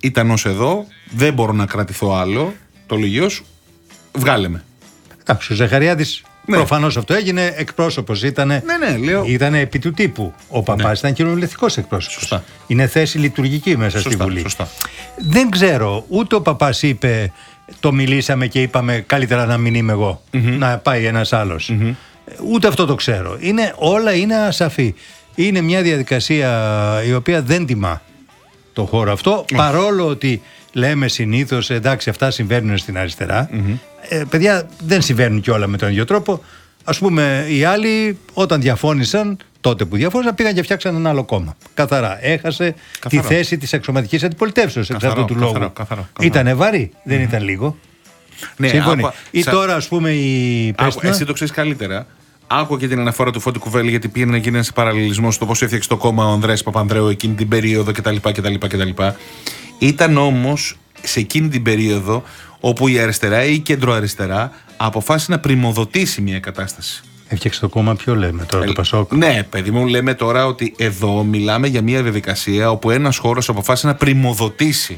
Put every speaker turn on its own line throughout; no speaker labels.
ήταν ως εδώ, δεν μπορώ να κρατηθώ άλλο, το λογιό σου, βγάλε με.
Εντάξει, ο Ζαχαριάδης προφανώς αυτό έγινε, εκπρόσωπος ήταν.
Λέω.
Ήταν επί του τύπου. Ο Παπάς ήταν κοινοβουλευτικός εκπρόσωπος.
Σωστά.
Είναι θέση λειτουργική μέσα στη Βουλή.
Σωστά.
Δεν ξέρω, ούτε ο Παπάς είπε, το μιλήσαμε και είπαμε καλύτερα να μην είμαι εγώ, να πάει ένας άλλος. Ούτε αυτό το ξέρω. Όλα είναι ασαφή. Είναι μια διαδικασία η οποία δεν τιμά το χώρο αυτό, παρόλο ότι λέμε συνήθως εντάξει αυτά συμβαίνουν στην αριστερά. Παιδιά, δεν συμβαίνουν και όλα με τον ίδιο τρόπο. Ας πούμε οι άλλοι όταν διαφώνησαν, τότε που διαφώνησαν, πήγαν και φτιάξαν ένα άλλο κόμμα. Καθαρά. Έχασε τη θέση της αξιωματικής αντιπολιτεύσεως εξ αυτού του λόγου. Ήτανε βαρύ, δεν ήταν λίγο.
Ναι,
ή τώρα ας πούμε η Πέστηνα.
Εσύ το ξέρεις καλύτερα. Άκουγα και την αναφορά του Φώτη Κουβέλη γιατί πήγαινε να γίνει ένας παραλληλισμός στο πώς έφτιαξε το κόμμα ο Ανδρέας Παπανδρέου εκείνη την περίοδο κτλ. Ήταν όμως σε εκείνη την περίοδο όπου η αριστερά ή η κεντροαριστερά αποφάσισε να πριμοδοτήσει μια κατάσταση.
Έφτιαξε το κόμμα, ποιο λέμε τώρα, το Πασόκ?
Ναι, παιδί μου, λέμε τώρα ότι εδώ μιλάμε για μια διαδικασία όπου ένας χώρος αποφάσισε να πριμοδοτήσει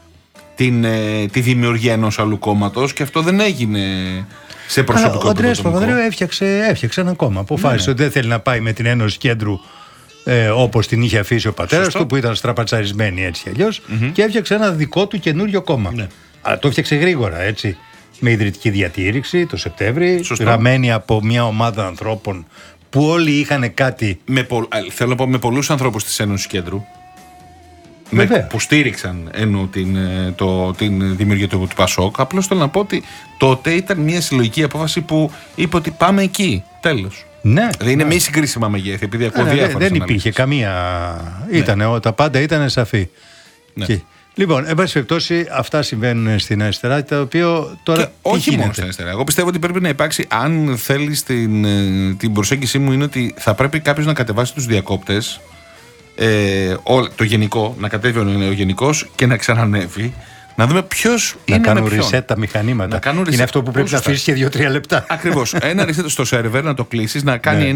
τη δημιουργία ενός άλλου κόμματος και αυτό δεν έγινε σε προσωπικό επίπεδο.
Ο Ανδρέας Παπανδρέου έφτιαξε ένα κόμμα. Αποφάσισε ότι δεν θέλει να πάει με την Ένωση Κέντρου όπως την είχε αφήσει ο πατέρας του, που ήταν στραπατσαρισμένη έτσι κι αλλιώς, και έφτιαξε ένα δικό του καινούριο κόμμα. Ναι. Αλλά το έφτιαξε γρήγορα, έτσι. Με ιδρυτική διατήρηξη το Σεπτέμβρη, γραμμένη από μια ομάδα ανθρώπων που όλοι είχαν κάτι.
Θέλω να πω με πολλούς ανθρώπους της Ένωσης Κέντρου. Που στήριξαν την δημιουργία του Πασόκ. Απλώς θέλω να πω ότι τότε ήταν μια συλλογική απόφαση που είπε ότι πάμε εκεί. Τέλος.
Ναι.
Δηλαδή είναι μη συγκρίσιμα μεγέθη. Επειδή ακούω
δεν υπήρχε καμία. Τα πάντα ήταν σαφή.
Ναι.
Λοιπόν, εν πάση περιπτώσει, αυτά συμβαίνουν στην αριστερά, τα οποία τώρα.
Και όχι μόνο στην αριστερά. Εγώ πιστεύω ότι πρέπει να υπάρξει, αν θέλεις την προσέγγιση μου, είναι ότι θα πρέπει κάποιος να κατεβάσει τους διακόπτες. Το γενικό, να κατέβει ο γενικός και να ξανανεύει. Να δούμε ποιος είναι με ποιον. Να
κάνουν reset τα μηχανήματα. Είναι αυτό που πρέπει να αφήσεις και 2-3 λεπτά.
Ακριβώς. Ένα reset στο σερβερ, να το κλείσεις, να κάνει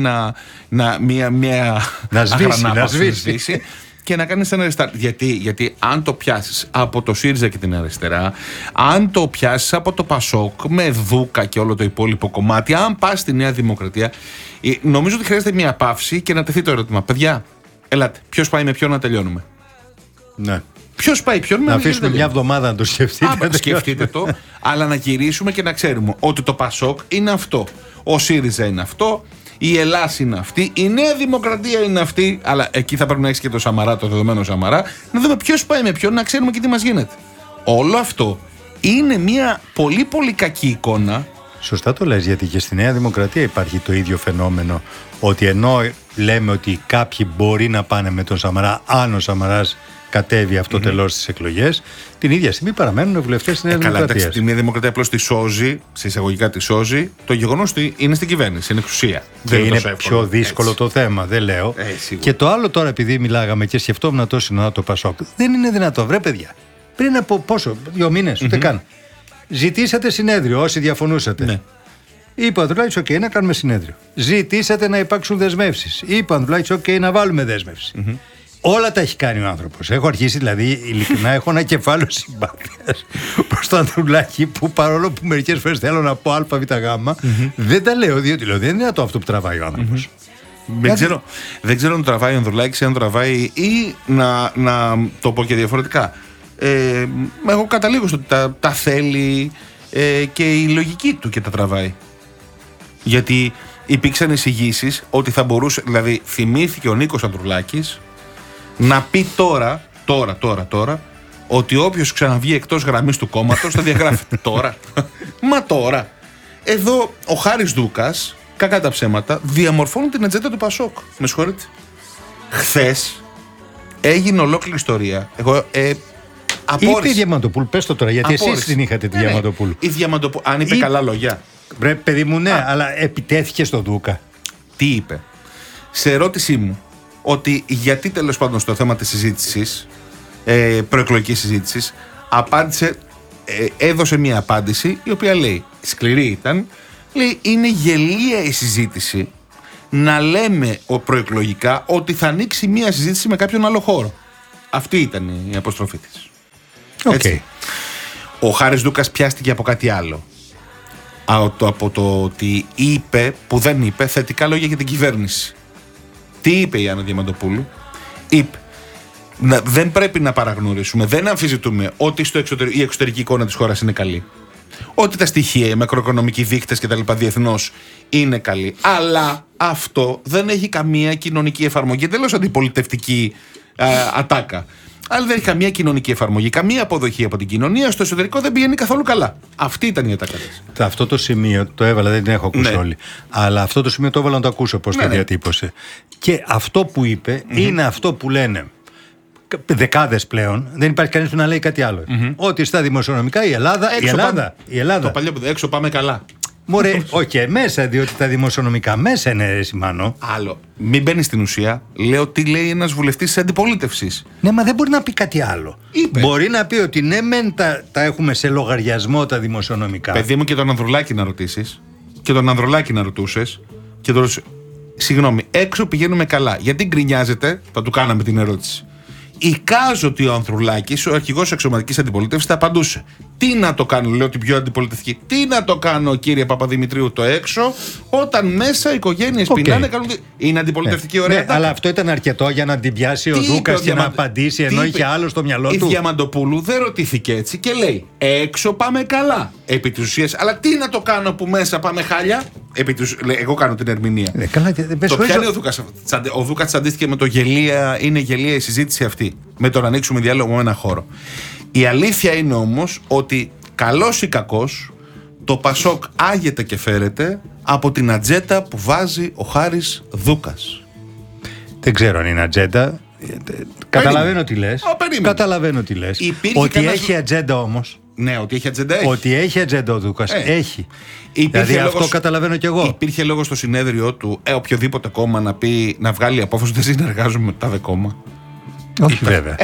να σβήσει.
Και να κάνεις ένα restart. Γιατί αν το πιάσεις από το ΣΥΡΙΖΑ και την αριστερά, αν το πιάσεις από το ΠΑΣΟΚ με Δούκα και όλο το υπόλοιπο κομμάτι, αν πας στη Νέα Δημοκρατία, νομίζω ότι χρειάζεται μια παύση και να τεθεί το ερώτημα. Παιδιά, ελάτε, ποιος πάει με ποιον να τελειώνουμε?
Ναι.
Ποιος πάει ποιον
να αφήσουμε μια εβδομάδα να το σκεφτείτε.
Σκεφτείτε το, αλλά να γυρίσουμε και να ξέρουμε ότι το ΠΑΣΟΚ είναι αυτό. Ο ΣΥΡΙΖΑ είναι αυτό. Η Ελλάδα είναι αυτή, η Νέα Δημοκρατία είναι αυτή, αλλά εκεί θα πρέπει να έχει και το Σαμαρά, το δεδομένο Σαμαρά, να δούμε ποιος πάει με ποιον, να ξέρουμε και τι μας γίνεται. Όλο αυτό είναι μια πολύ πολύ κακή εικόνα.
Σωστά το λες, γιατί και στη Νέα Δημοκρατία υπάρχει το ίδιο φαινόμενο, ότι ενώ λέμε ότι κάποιοι μπορεί να πάνε με τον Σαμαρά, αν ο Σαμαράς κατέβει αυτό τελώς στις εκλογές, την ίδια στιγμή παραμένουν βουλευτές της Νέας Δημοκρατίας.
Τη Νέα Δημοκρατία απλώς τη σώζει, σε εισαγωγικά τη σώζει, το γεγονός ότι είναι στην κυβέρνηση, είναι εξουσία.
Και είναι πιο δύσκολο το θέμα, δεν λέω. Και το άλλο τώρα, επειδή μιλάγαμε και σκεφτόμουν τόσο το Πασόκ, δεν είναι δυνατό, βρε παιδιά. Πριν από πόσο, 2 μήνες, ούτε καν. Ζητήσατε συνέδριο, όσοι διαφωνούσατε. Ναι. Είπε ο Ανδρουλάκης, OK, να κάνουμε συνέδριο. Ζητήσατε να υπάρξουν δεσμεύσεις. Είπε ο Ανδρουλάκης, OK, να βάλουμε δέσμευση. Όλα τα έχει κάνει ο άνθρωπος. Έχω αρχίσει δηλαδή, ειλικρινά, έχω ένα κεφάλαιο συμπάθειας προς τον Ανδρουλάκη, που παρόλο που μερικές φορές θέλω να πω ΑΒΓ, δεν τα λέω, διότι λέω, δεν είναι αυτό που τραβάει ο άνθρωπος.
Δεν ξέρω αν τραβάει ο Ανδρουλάκης ή αν τραβάει, ή να το πω και διαφορετικά. Εγώ καταλήγω στο ότι τα θέλει και η λογική του και τα τραβάει. Γιατί υπήρξαν εισηγήσεις ότι θα μπορούσε, δηλαδή θυμήθηκε ο Νίκος Ανδρουλάκης να πει τώρα ότι όποιος ξαναβγεί εκτός γραμμής του κόμματος θα διαγράφεται. Μα τώρα εδώ ο Χάρης Δούκας, κακά τα ψέματα, διαμορφώνει την ατζέντα του Πασόκ. Με συγχωρείτε. Χθες έγινε ολόκληρη ιστορία. Εγώ
είπε η Διαμαντοπούλου, πες το τώρα, γιατί εσείς την είχατε τη Διαμαντοπούλου.
Η Διαμαντοπούλου, αν είπε καλά λόγια.
Παιδί μου, ναι, αλλά επιτέθηκε στον Δούκα.
Τι είπε? Σε ερώτησή μου, ότι γιατί τέλος πάντων στο θέμα της συζήτησης, προεκλογικής συζήτησης, έδωσε μια απάντηση η οποία λέει, σκληρή ήταν, λέει είναι γελία η συζήτηση να λέμε προεκλογικά ότι θα ανοίξει μια συζήτηση με κάποιον άλλο χώρο. Αυτή ήταν η αποστροφή της. Έτσι. Ο Χάρης Δούκας πιάστηκε από κάτι άλλο. Από το ότι είπε, που δεν είπε, θετικά λόγια για την κυβέρνηση. Τι είπε η Άννα Διαμαντοπούλου? Είπε: δεν πρέπει να παραγνωρίσουμε, δεν αμφισβητούμε ότι η εξωτερική εικόνα της χώρας είναι καλή. Ότι τα στοιχεία, οι μακροοικονομικοί δείκτες και τα λοιπά διεθνώς είναι καλή. Αλλά αυτό δεν έχει καμία κοινωνική εφαρμογή. Εντελώς αντιπολιτευτική ατάκα. Αλλά δεν έχει καμία κοινωνική εφαρμογή, καμία αποδοχή από την κοινωνία. Στο εσωτερικό δεν πηγαίνει καθόλου καλά. Αυτή ήταν η ατάκα της.
Αυτό το σημείο το έβαλα, δεν την έχω ακούσει όλη. Αλλά αυτό το σημείο το έβαλα να το ακούσω πώς το διατύπωσε. Και αυτό που είπε είναι αυτό που λένε δεκάδες πλέον. Δεν υπάρχει κανείς που να λέει κάτι άλλο. Ότι στα δημοσιονομικά η Ελλάδα.
Το παλιό που έξω πάμε καλά.
Μωρέ, όχι, μέσα, διότι τα δημοσιονομικά μέσα είναι, Σιμάνο.
Άλλο. Μην μπαίνει στην ουσία. Λέω τι λέει ένας βουλευτής της αντιπολίτευσης.
Ναι, μα δεν μπορεί να πει κάτι άλλο.
Είπε.
Μπορεί να πει ότι ναι, μεν τα έχουμε σε λογαριασμό τα δημοσιονομικά.
Παιδί μου, και τον Ανδρουλάκη να ρωτήσεις. Και τον Ανδρουλάκη να ρωτούσες. Και τον. Συγγνώμη, έξω πηγαίνουμε καλά. Γιατί γκρινιάζετε, θα του κάναμε την ερώτηση. Εικάζω ότι ο Ανδρουλάκης, ο αρχηγός εξωματικής αντιπολίτευσης, θα απαντούσε. Τι να το κάνω, λέω την πιο αντιπολιτευτική. Τι να το κάνω, κύριε Παπαδημητρίου, το έξω, όταν μέσα οι οικογένειες πεινάνε, κάνουν. Είναι αντιπολιτευτική, ωραία.
Ναι, αλλά αυτό ήταν αρκετό για να την πιάσει ο Δούκας και να απαντήσει, ενώ είχε άλλο στο μυαλό του.
Η Διαμαντοπούλου δεν ρωτήθηκε έτσι και λέει: έξω πάμε καλά. Επί της ουσίας, αλλά τι να το κάνω που μέσα πάμε χάλια. Εγώ κάνω την ερμηνεία. Το πιάνει ο Δούκας. Ο Δούκας αντίστοιχε με το γελία, είναι γελία η συζήτηση αυτή. Με το να ανοίξουμε διάλογο με ένα χώρο. Η αλήθεια είναι όμως ότι καλός ή κακός το Πασόκ άγεται και φέρεται από την ατζέντα που βάζει ο Χάρης Δούκας.
Δεν ξέρω αν είναι ατζέντα. Καταλαβαίνω τι λες. Καταλαβαίνω τι λες. Ότι έχει ατζέντα όμως.
Ναι, ότι έχει ατζέντα έχει.
Ότι έχει ατζέντα ο Δούκας. Έχει. Δηλαδή αυτό καταλαβαίνω κι εγώ.
Υπήρχε λόγο στο συνέδριό του οποιοδήποτε κόμμα να πει, να βγάλει απόφαση ότι δεν συνεργάζομαι με τάδε κόμμα.
Όχι βέβαια.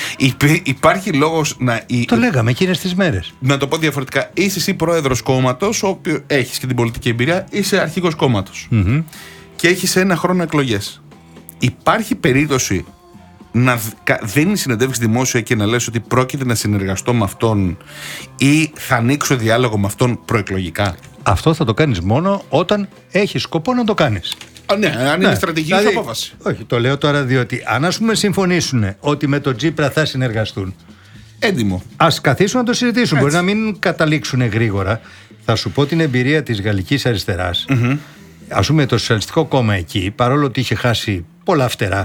Υπάρχει λόγος να.
Το λέγαμε εκείνες τις μέρες.
Να το πω διαφορετικά. Είσαι εσύ πρόεδρος κόμματος, όπου έχεις και την πολιτική εμπειρία, είσαι αρχηγός κόμματος. Και έχεις ένα χρόνο εκλογές. Υπάρχει περίπτωση να δίνει συνεντεύξεις δημόσια και να λες ότι πρόκειται να συνεργαστώ με αυτόν ή θα ανοίξω διάλογο με αυτόν προεκλογικά?
Αυτό θα το κάνεις μόνο όταν έχεις σκοπό να το κάνεις.
Ναι, αν είναι στρατηγική δηλαδή, απόφαση.
Όχι, το λέω τώρα διότι αν ας πούμε συμφωνήσουν ότι με τον Τσίπρα θα συνεργαστούν,
έντιμο.
Ας καθίσουν να το συζητήσουν. Μπορεί να μην καταλήξουν γρήγορα. Θα σου πω την εμπειρία της γαλλικής αριστεράς. Ας πούμε το Σοσιαλιστικό Κόμμα εκεί, παρόλο ότι είχε χάσει πολλά φτερά,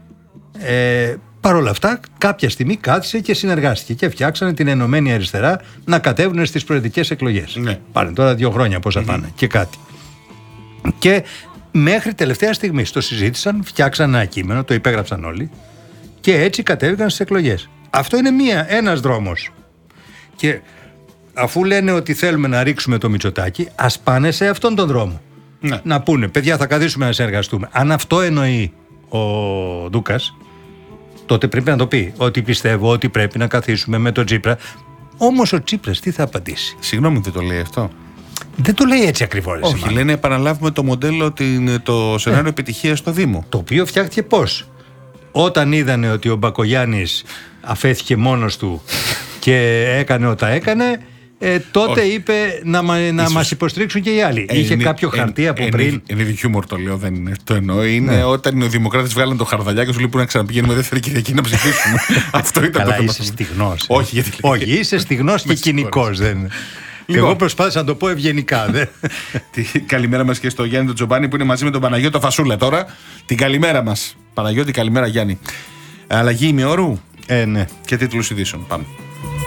παρόλα αυτά κάποια στιγμή κάθισε και συνεργάστηκε και φτιάξανε την Ενωμένη Αριστερά να κατέβουν στις προεδρικές εκλογές.
Ναι.
Πάνε τώρα 2 χρόνια πόσα πάνε και κάτι. Και μέχρι τελευταία στιγμή το συζήτησαν, φτιάξαν ένα κείμενο, το υπέγραψαν όλοι και έτσι κατέβηκαν στις εκλογές. Αυτό είναι ένας δρόμος. Και αφού λένε ότι θέλουμε να ρίξουμε το Μητσοτάκη, ας πάνε σε αυτόν τον δρόμο. Ναι. Να πούνε, παιδιά, θα καθίσουμε να συνεργαστούμε. Αν αυτό εννοεί ο Δούκας, τότε πρέπει να το πει. Ότι πιστεύω ότι πρέπει να καθίσουμε με τον Τσίπρα. Όμως ο Τσίπρας τι θα απαντήσει?
Συγγνώμη, δεν το λέει αυτό.
Δεν το λέει έτσι ακριβώς.
Όχι, λένε επαναλάβουμε το μοντέλο, το σενάριο επιτυχίας στο Δήμο.
Το οποίο φτιάχτηκε πώς? Όταν είδανε ότι ο Μπακογιάννης αφέθηκε μόνος του και έκανε ό,τι έκανε, τότε είπε να μας υποστηρίξουν και οι άλλοι. Είχε κάποιο χαρτί από πριν.
Είναι χιούμορ το λέω, δεν είναι. Το εννοώ. Είναι όταν οι δημοκράτες βγάλαν το χαρδαλιά και σου λέει που να ξαναπηγαίνουμε δεύτερη Κυριακή να ψηφίσουμε. Αυτό ήταν το θέμα.
Είσαι στιγνός.
Όχι,
είσαι στιγνός και κοινικός. Εγώ προσπάθησα να το πω ευγενικά.
Καλημέρα μας και στο Γιάννη τον Τζομπάνη που είναι μαζί με τον Παναγιώτο Φασούλα τώρα. Την καλημέρα μας. Παναγιώτη, καλημέρα Γιάννη. Αλλαγή ημιώρου.
Ναι.
Και τίτλους ειδήσεων. Πάμε.